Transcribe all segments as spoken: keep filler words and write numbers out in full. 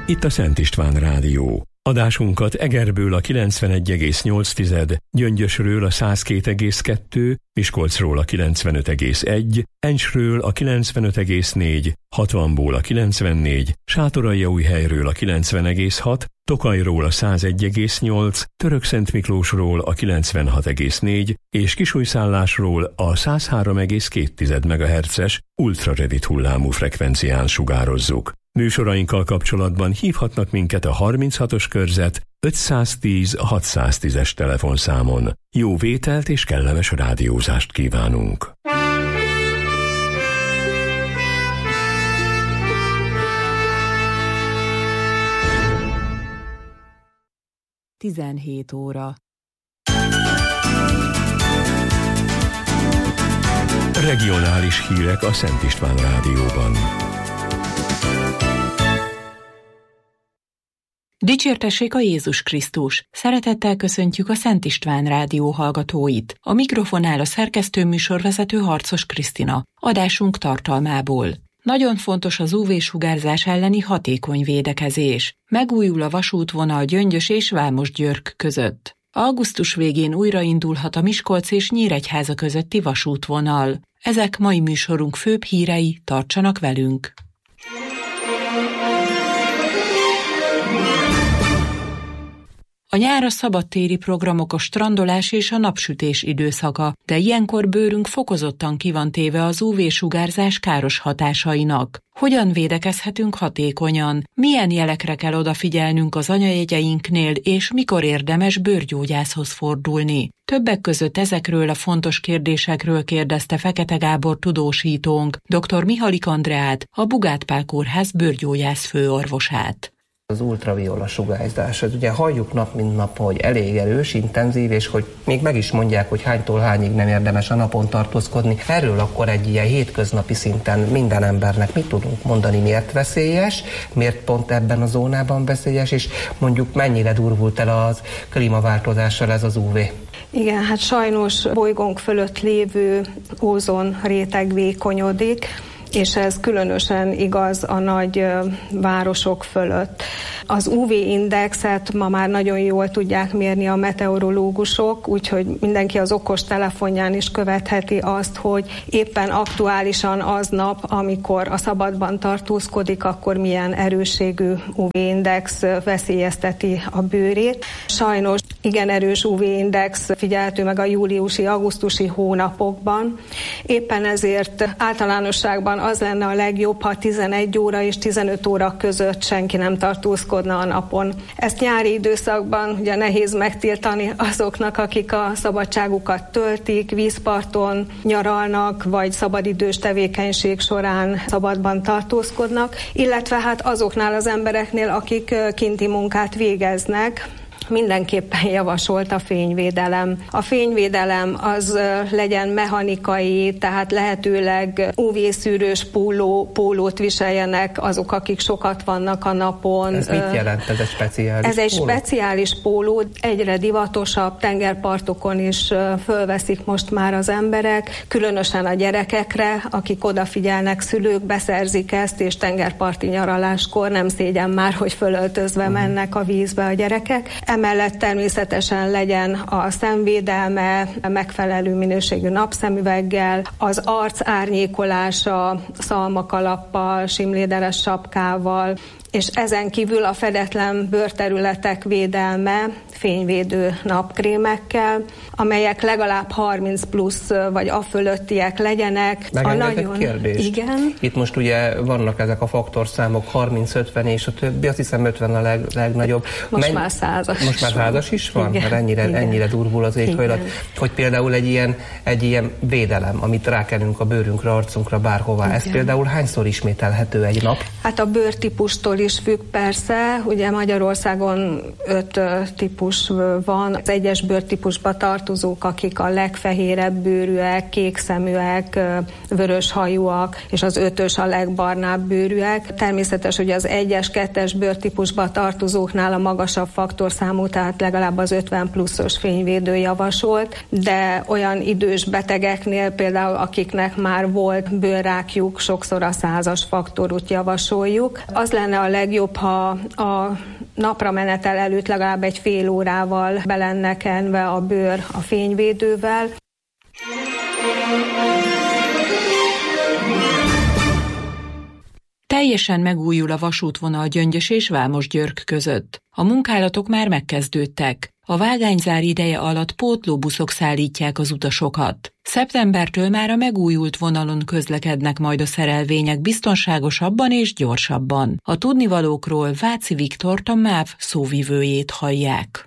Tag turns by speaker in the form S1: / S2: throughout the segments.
S1: Itt a Szent István Rádió. Adásunkat Egerből a kilencvenegy egész nyolc, Gyöngyösről a száz két egész kettő, Miskolcról a kilencvenöt egész egy, Encsről a kilencvenöt egész négy, hatvanból a kilencvennégy, Sátoraljaújhelyről a kilencven egész hat, Tokajról a száz egy egész nyolc, Törökszentmiklósról a kilencvenhat egész négy és Kisújszállásról a száz három egész két megahertzes ultrarövid hullámú frekvencián sugározzuk. Műsorainkkal kapcsolatban hívhatnak minket a harminchatos körzet ötszáztíz hatszáztízes telefonszámon. Jó vételt és kellemes rádiózást kívánunk!
S2: tizenhét óra.
S1: Regionális hírek a Szent István Rádióban.
S2: Dicsértessék a Jézus Krisztus! Szeretettel köszöntjük a Szent István Rádió hallgatóit. A mikrofonnál a szerkesztő műsorvezető Harcos Krisztina. Adásunk tartalmából. Nagyon fontos az ú vé-sugárzás elleni hatékony védekezés. Megújul a vasútvonal Gyöngyös és Vámosgyörk között. Augusztus végén újraindulhat a Miskolc és Nyíregyháza közötti vasútvonal. Ezek mai műsorunk főbb hírei, tartsanak velünk! A nyár a szabadtéri programok, a strandolás és a napsütés időszaka, de ilyenkor bőrünk fokozottan ki van téve az ú vé-sugárzás káros hatásainak. Hogyan védekezhetünk hatékonyan? Milyen jelekre kell odafigyelnünk az anyajegyeinknél, és mikor érdemes bőrgyógyászhoz fordulni? Többek között ezekről a fontos kérdésekről kérdezte Fekete Gábor tudósítónk, dr. Mihalik Andreát, a Bugát Pál Kórház bőrgyógyász főorvosát.
S3: Az ultraviola sugárzás, ez ugye halljuk nap mint nap, hogy elég erős, intenzív, és hogy még meg is mondják, hogy hánytól hányig nem érdemes a napon tartózkodni. Erről akkor egy ilyen hétköznapi szinten minden embernek mit tudunk mondani, miért veszélyes, miért pont ebben a zónában veszélyes, és mondjuk mennyire durvult el az klímaváltozással ez az ú vé?
S4: Igen, hát sajnos bolygónk fölött lévő ózon réteg vékonyodik, és ez különösen igaz a nagy városok fölött. Az ú vé-indexet ma már nagyon jól tudják mérni a meteorológusok, úgyhogy mindenki az okos telefonján is követheti azt, hogy éppen aktuálisan aznap, amikor a szabadban tartózkodik, akkor milyen erősségű ú vé-index veszélyezteti a bőrét. Sajnos igen erős ú vé-index figyelhető meg a júliusi-augusztusi hónapokban. Éppen ezért általánosságban az lenne a legjobb, ha tizenegy óra és tizenöt óra között senki nem tartózkodna a napon. Ezt nyári időszakban ugye nehéz megtiltani azoknak, akik a szabadságukat töltik, vízparton nyaralnak, vagy szabadidős tevékenység során szabadban tartózkodnak, illetve hát azoknál az embereknél, akik kinti munkát végeznek, mindenképpen javasolt a fényvédelem. A fényvédelem az legyen mechanikai, tehát lehetőleg ú vé-szűrős póló, pólót viseljenek azok, akik sokat vannak a napon.
S3: Ez mit jelent? Ez egy speciális
S4: Ez egy
S3: póló?
S4: speciális póló, egyre divatosabb, tengerpartokon is fölveszik most már az emberek, különösen a gyerekekre, akik odafigyelnek, szülők beszerzik ezt, és tengerparti nyaraláskor nem szégyen már, hogy fölöltözve uh-huh. mennek a vízbe a gyerekek. Emellett természetesen legyen a szemvédelme megfelelő minőségű napszemüveggel, az arc árnyékolása szalmakalappal, simléderes sapkával, és ezen kívül a fedetlen bőrterületek védelme fényvédő napkrémekkel, amelyek legalább harminc plusz vagy a fölöttiek legyenek.
S3: Megengedett nagyon... kérdés.
S4: Igen.
S3: Itt most ugye vannak ezek a faktorszámok, harminc, ötven és a többi, azt hiszem ötven a leg, legnagyobb.
S4: Most
S3: Men...
S4: már százas.
S3: Most már százas is van?
S4: Igen.
S3: Mert ennyire, ennyire durvul az éghajlat. Hogy például egy ilyen, egy ilyen védelem, amit rákenünk a bőrünkre, arcunkra, bárhová. Igen. Ez például hányszor ismételhető egy nap?
S4: Hát a bőrtípustól is függ persze. Ugye Magyarországon öt típus van. Az egyes bőrtípusba tartozók, akik a legfehérebb bőrűek, kékszeműek, vöröshajúak, és az ötös a legbarnább bőrűek. Természetes, hogy az egyes, kettes bőrtípusba tartozóknál a magasabb faktorszámú, tehát legalább az ötven pluszos fényvédő javasolt, de olyan idős betegeknél például, akiknek már volt bőrrákjuk, sokszor a százas faktorút javasolt. javasoljuk. Az lenne a legjobb, ha a napra menetel előtt legalább egy fél órával be lenne kenve a bőr a fényvédővel.
S2: Teljesen megújul a vasútvonal Gyöngyös és Vámosgyörk között. A munkálatok már megkezdődtek. A vágányzár ideje alatt pótlóbuszok szállítják az utasokat. Szeptembertől már a megújult vonalon közlekednek majd a szerelvények biztonságosabban és gyorsabban. A tudnivalókról Váci Viktort, a MÁV szóvivőjét hallják.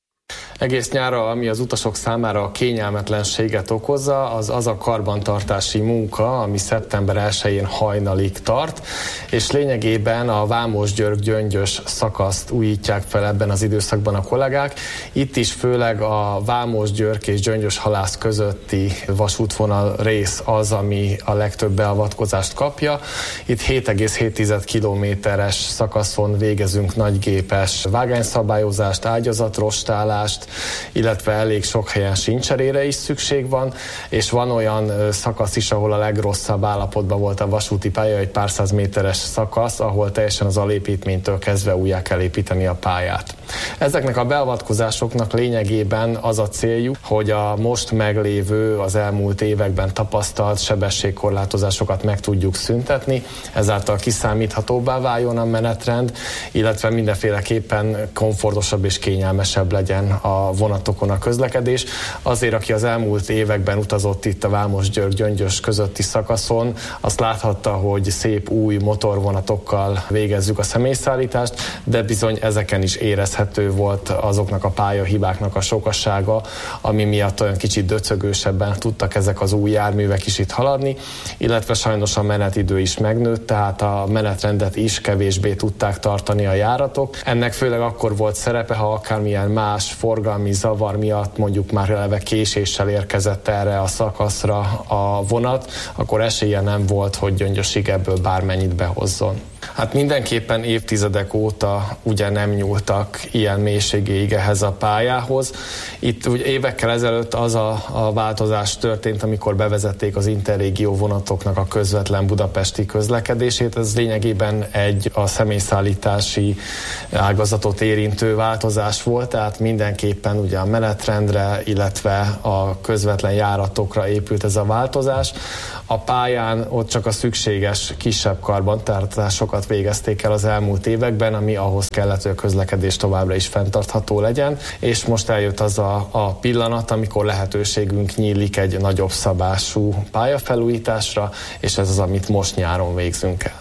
S5: Egész nyára, ami az utasok számára a kényelmetlenséget okozza, az az a karbantartási munka, ami szeptember elsején hajnalig tart, és lényegében a Vámos-György-Gyöngyös szakaszt újítják fel ebben az időszakban a kollégák. Itt is főleg a Vámos-György és Gyöngyös-Halász közötti vasútvonal rész az, ami a legtöbb beavatkozást kapja. Itt hét egész hét kilométeres szakaszon végezünk nagygépes vágányszabályozást, ágyazatrostálást, illetve elég sok helyen sincserére is szükség van, és van olyan szakasz is, ahol a legrosszabb állapotban volt a vasúti pálya, egy pár száz méteres szakasz, ahol teljesen az alépítménytől kezdve újjá kell építeni a pályát. Ezeknek a beavatkozásoknak lényegében az a céljuk, hogy a most meglévő, az elmúlt években tapasztalt sebességkorlátozásokat meg tudjuk szüntetni, ezáltal kiszámíthatóbbá váljon a menetrend, illetve mindenféleképpen komfortosabb és kényelmesebb legyen a vonatokon a közlekedés. Azért, aki az elmúlt években utazott itt a Vámos-György-Gyöngyös közötti szakaszon, azt láthatta, hogy szép új motorvonatokkal végezzük a személyszállítást, de bizony ezeken is érezhető volt azoknak a pályahibáknak a sokassága, ami miatt olyan kicsit döcögősebben tudtak ezek az új járművek is itt haladni, illetve sajnos a menetidő is megnőtt, tehát a menetrendet is kevésbé tudták tartani a járatok. Ennek főleg akkor volt szerepe, ha akármilyen más forgalmi zavar miatt mondjuk már eleve késéssel érkezett erre a szakaszra a vonat, akkor esélye nem volt, hogy Gyöngyösig ebből bármennyit behozzon. Hát mindenképpen évtizedek óta ugye nem nyúltak ilyen mélységéig ehhez a pályához. Itt ugye évekkel ezelőtt az a, a változás történt, amikor bevezették az interrégió vonatoknak a közvetlen budapesti közlekedését. Ez lényegében egy a személyszállítási ágazatot érintő változás volt, tehát mindenképpen ugye a menetrendre, illetve a közvetlen járatokra épült ez a változás. A pályán ott csak a szükséges kisebb karbantartásokat végezték el az elmúlt években, ami ahhoz kellett, hogy a közlekedés továbbra is fenntartható legyen, és most eljött az a, a pillanat, amikor lehetőségünk nyílik egy nagyobb szabású pályafelújításra, és ez az, amit most nyáron végzünk el.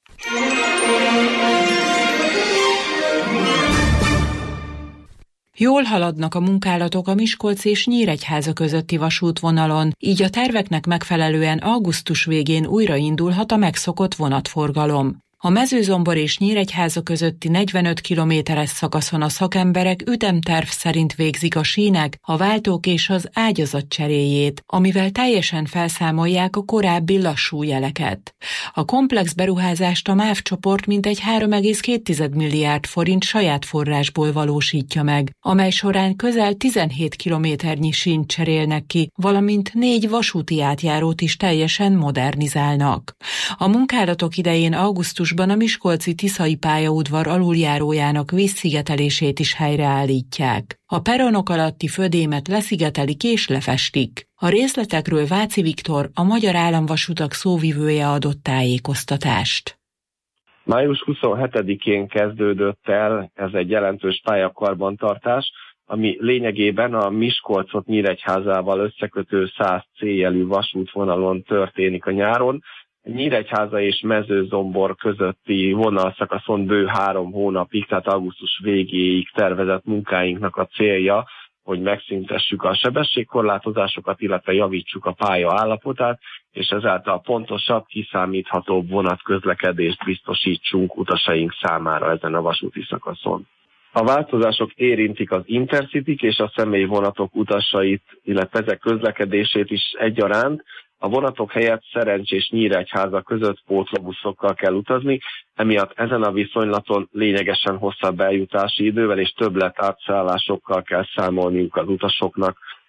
S2: Jól haladnak a munkálatok a Miskolc és Nyíregyháza közötti vasútvonalon, így a terveknek megfelelően augusztus végén újraindulhat a megszokott vonatforgalom. A Mezőzombor és Nyíregyháza közötti negyvenöt kilométeres szakaszon a szakemberek ütemterv szerint végzik a sínek, a váltók és az ágyazat cseréjét, amivel teljesen felszámolják a korábbi lassú jeleket. A komplex beruházást a MÁV csoport mintegy három egész két milliárd forint saját forrásból valósítja meg, amely során közel tizenhét kilométernyi sínt cserélnek ki, valamint négy vasúti átjárót is teljesen modernizálnak. A munkálatok idején augusztus a miskolci Tiszai pályaudvar aluljárójának vízszigetelését is helyreállítják. A peronok alatti födémet leszigetelik és lefestik. A részletekről Váci Viktor, a Magyar Államvasutak szóvivője adott tájékoztatást.
S6: május huszonhetedikén kezdődött el ez egy jelentős pályakarbantartás, ami lényegében a Miskolcot Nyíregyházával összekötő száz céljelű vasútvonalon történik a nyáron. Nyíregyháza és Mezőzombor közötti vonalszakaszon bő három hónapig, tehát augusztus végéig tervezett munkáinknak a célja, hogy megszüntessük a sebességkorlátozásokat, illetve javítsuk a pálya állapotát, és ezáltal pontosabb, kiszámíthatóbb vonatközlekedést biztosítsunk utasaink számára ezen a vasúti szakaszon. A változások érintik az Intercityk és a személyvonatok utasait, illetve ezek közlekedését is egyaránt. A vonatok helyett Szerencsés Nyíregyháza között pótlóbuszokkal kell utazni, emiatt ezen a viszonylaton lényegesen hosszabb eljutási idővel és többlet átszállásokkal kell számolniuk az utasoknak.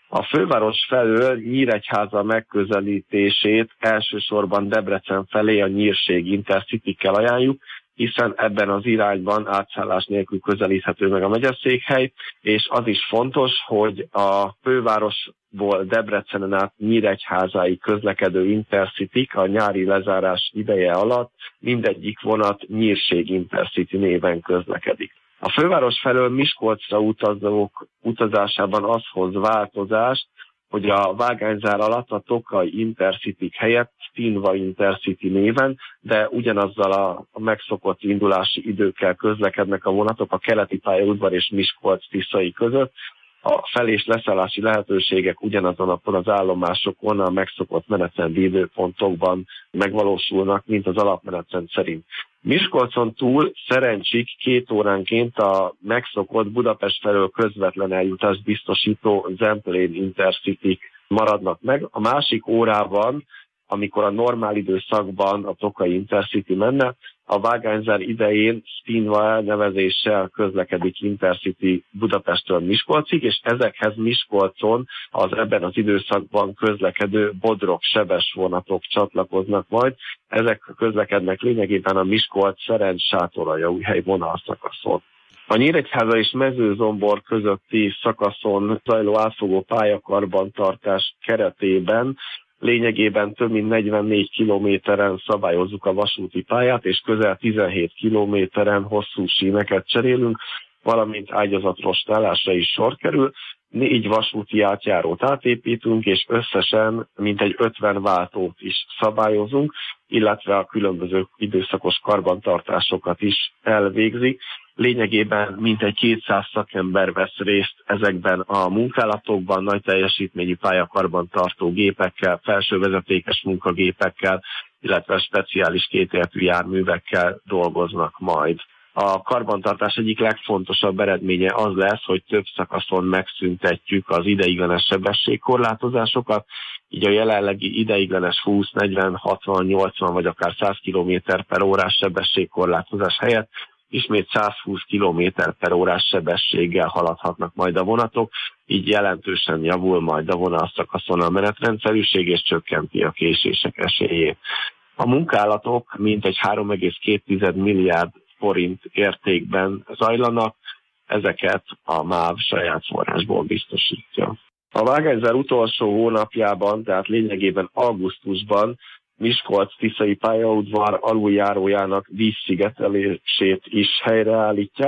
S6: A főváros felől Nyíregyháza megközelítését elsősorban Debrecen felé a Nyírség Intercity-kkel ajánljuk, hiszen ebben az irányban átszállás nélkül közelíthető meg a megyeszékhely, és az is fontos, hogy a fővárosból Debrecenen át Nyíregyházáig közlekedő Intercityk a nyári lezárás ideje alatt mindegyik vonat Nyírség Intercity néven közlekedik. A főváros felől Miskolcra utazók utazásában az hoz változást, hogy a vágányzár alatt a Tokaj Intercityk helyett Stinva Intercity néven, de ugyanazzal a megszokott indulási időkkel közlekednek a vonatok a keleti pályaudvar és Miskolc-Tiszai között. A fel- és leszállási lehetőségek ugyanazon az állomásokon a megszokott menetrendi időpontokban megvalósulnak, mint az alapmenetrend szerint. Miskolcon túl Szerencsik két óránként a megszokott Budapest felől közvetlen eljutást biztosító Zemplén Intercity maradnak meg. A másik órában, amikor a normál időszakban a Tokaj Intercity menne, a vágányzár idején Stinva elnevezéssel közlekedik Intercity Budapesttől Miskolcig, és ezekhez Miskolcon az ebben az időszakban közlekedő Bodrog-Sebes vonatok csatlakoznak majd. Ezek közlekednek lényegében a Miskolc-Szerencs-Sátoraljaújhely vonalszakaszon. A Nyíregyháza és Mezőzombor közötti szakaszon zajló átfogó pályakarbantartás keretében lényegében több mint negyvennégy kilométeren szabályozzuk a vasúti pályát, és közel tizenhét kilométeren hosszú síneket cserélünk, valamint ágyazatrostálásra is sor kerül. Négy vasúti átjárót átépítünk, és összesen mintegy ötven váltót is szabályozunk, illetve a különböző időszakos karbantartásokat is elvégzik. Lényegében mintegy kétszáz szakember vesz részt ezekben a munkálatokban, nagy teljesítményű pályakarbantartó gépekkel, felsővezetékes munkagépekkel, illetve speciális kétértű járművekkel dolgoznak majd. A karbantartás egyik legfontosabb eredménye az lesz, hogy több szakaszon megszüntetjük az ideiglenes sebességkorlátozásokat, így a jelenlegi ideiglenes húsz, negyven, hatvan, nyolcvan vagy akár száz kilométer per órás sebességkorlátozás helyett ismét százhúsz kilométer per órás sebességgel haladhatnak majd a vonatok, így jelentősen javul majd a vonalszakaszon a menetrendszerűség és csökkenti a késések esélyét. A munkálatok mintegy három egész két milliárd forint értékben zajlanak, ezeket a MÁV saját forrásból biztosítja. A vágányzár utolsó hónapjában, tehát lényegében augusztusban Miskolc-Tiszai pályaudvar aluljárójának vízszigetelését is helyreállítják.